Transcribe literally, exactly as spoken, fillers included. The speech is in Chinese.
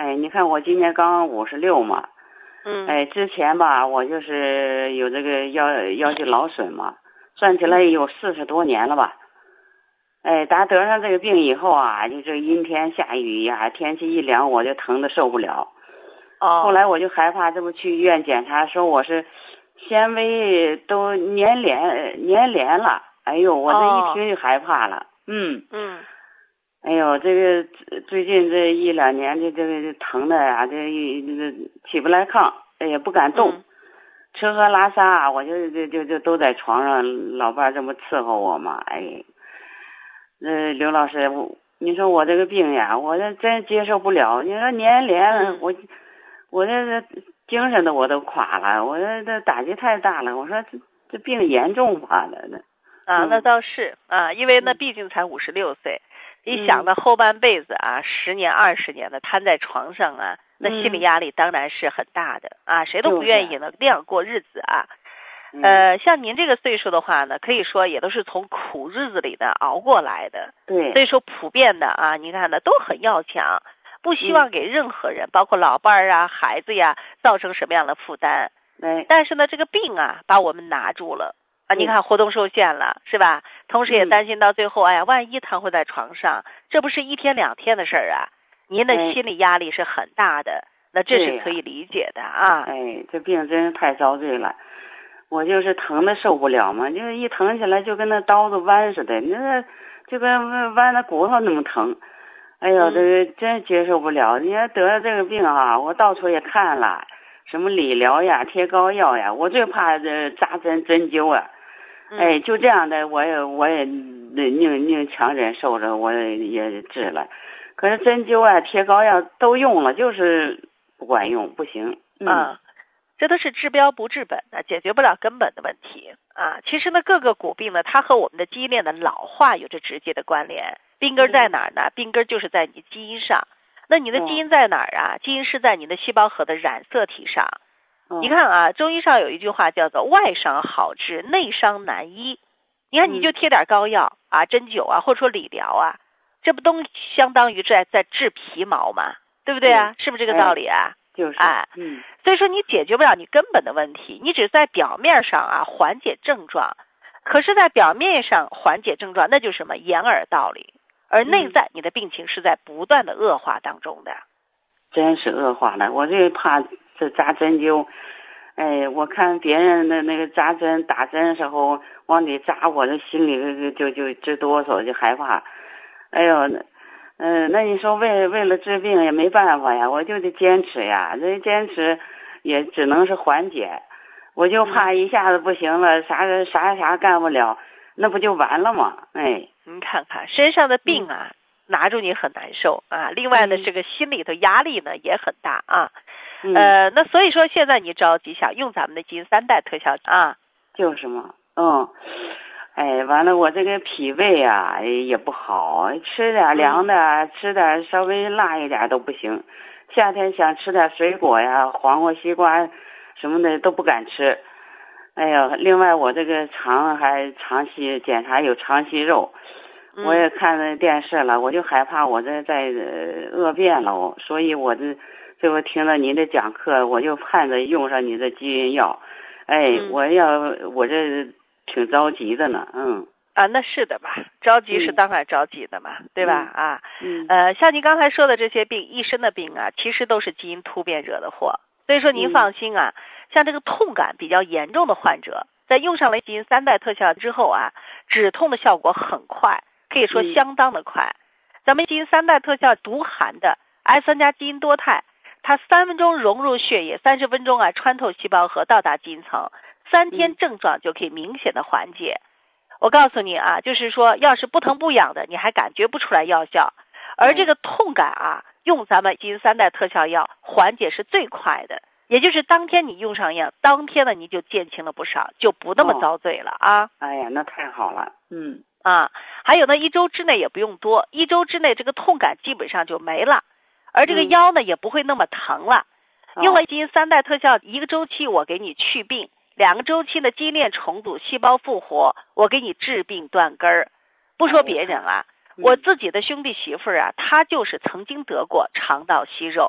哎，你看我今年刚五十六嘛， 嗯， 哎，之前吧，我就是有这个腰腰肌劳损嘛，算起来有四十多年了吧。哎，打得上这个病以后啊，就这阴天下雨呀，天气一凉，我就疼得受不了。 哦， 后来我就害怕，这不去医院检查，说我是纤维都粘连粘连了。哎呦，我这一听就害怕了。嗯嗯， 哎呦，这个最近这一两年这这个疼的呀，这这起不来炕，也不敢动， 嗯吃喝拉撒，我就就就就都在床上，老伴儿这么伺候我嘛。哎，呃，刘老师，我你说我这个病呀，我这真接受不了。你说粘连， 嗯我我这这精神的我都垮了，我这这打击太大了。我说这这病严重吧？这这啊， 嗯那倒是啊，因为呢， 嗯毕竟才五十六岁，你嗯想到后半辈子啊，十年二十年的瘫在床上啊，那心理嗯压力当然是很大的啊，谁都不就是愿意呢那样过日子啊。 嗯呃，像您这个岁数的话呢，可以说也都是从苦日子里呢熬过来的，所对以说普遍的啊，你看呢都很要强，不希嗯望给任何人，包括老伴儿啊、孩子呀，造成什么样的负担。 哎但是呢，这个病啊，把我们拿住了啊！你对看活动受限了，是吧？同时也嗯担心到最后，哎呀，万一瘫痪在床上，这不是一天两天的事儿啊！您的哎心理压力是很大的，那这对呀是可以理解的啊。 哎，这病真是太遭罪了。我就是疼的受不了嘛，就是一疼起来就跟那刀子剜似的，那就跟剜那骨头那么疼。哎呦， 嗯这个真接受不了。你要得了这个病啊，我到处也看了，什么理疗呀、贴膏药呀，我最怕这扎针针灸啊。 嗯哎，就这样的，我也我也宁宁强忍受着，我也也治了。可是针灸啊、贴膏药都用了，就是不管用，不行。嗯啊，这都是治标不治本的，解决不了根本的问题啊。其实呢，各个骨病呢，它和我们的基因链的老化有着直接的关联。病根在哪儿呢？病根就是在你基因上。那你的基因在哪儿啊？基因是在你的细胞核的染色体上。 嗯你看啊，中医上有一句话叫做外伤好治，内伤难医。你看，你就贴点膏药啊、针灸啊，或者说理疗啊，这不都相当于在在治皮毛吗？对不对啊？是不是这个道理啊？ 就是哎， 嗯所以说你解决不了你根本的问题，你只是在表面上啊缓解症状，可是在表面上缓解症状，那就是什么掩耳盗铃，而内在你的病情是在不断的恶化当中的。 真是恶化了。我这怕这扎针灸，哎，我看别人的那个扎针打针的时候往里扎，我这心里就就就直哆嗦，就害怕。哎呦，那嗯、呃，那你说为为了治病也没办法呀，我就得坚持呀。这坚持也只能是缓解，我就怕一下子不行了，啥啥啥干不了，那不就完了吗？哎， 你看看身上的病啊，拿住你很难受啊。另外呢，这个心里头压力呢也很大啊。 嗯、 呃，那所以说现在你着急想用咱们的基因三代特效啊， 就是嘛，嗯。哎，完了，我这个脾胃呀、啊、也不好，吃点凉的，嗯、吃点稍微辣一点都不行。夏天想吃点水果呀，黄瓜、西瓜什么的都不敢吃。哎呀，另外我这个肠还肠息检查有肠息肉， 嗯、 我也看那电视了，我就害怕我这在呃恶变了，所以我这最后听了您的讲课，我就盼着用上你的基因药。哎， 嗯、 我要我这。挺着急的呢，嗯啊，那是的吧，着急是当然着急的嘛，嗯、对吧？啊， 嗯， 呃，像您刚才说的这些病，一身的病啊，其实都是基因突变惹的祸。所以说您放心啊，嗯、像这个痛感比较严重的患者，在用上了基因三代特效之后啊，止痛的效果很快，可以说相当的快。嗯、咱们基因三代特效独含的 S 三 加基因多肽，它三分钟融入血液，三十分钟啊穿透细胞核到达基因层。三天症状就可以明显的缓解。我告诉你啊，就是说要是不疼不痒的，你还感觉不出来药效，而这个痛感啊，用咱们基因三代特效药缓解是最快的，也就是当天你用上药，当天呢你就减轻了不少，就不那么遭罪了啊。 哦、哎呀，那太好了。嗯啊，还有呢，一周之内也不用多，一周之内这个痛感基本上就没了，而这个腰呢、嗯、也不会那么疼了。用了基因三代特效一个周期，我给你去病。两个周期的基因链重组，细胞复活，我给你治病断根儿。不说别人啊，我自己的兄弟媳妇儿啊，她就是曾经得过肠道息肉，